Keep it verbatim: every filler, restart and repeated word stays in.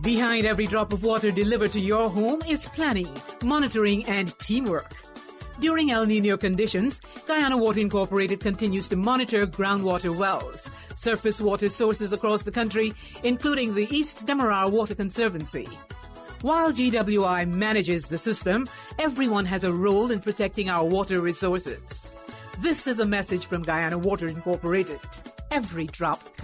Behind every drop of water delivered to your home is planning, monitoring, and teamwork. During El Nino conditions, Guyana Water Incorporated continues to monitor groundwater wells, surface water sources across the country, including the East Demerara Water Conservancy. While G W I manages the system, everyone has a role in protecting our water resources. This is a message from Guyana Water Incorporated. Every drop counts.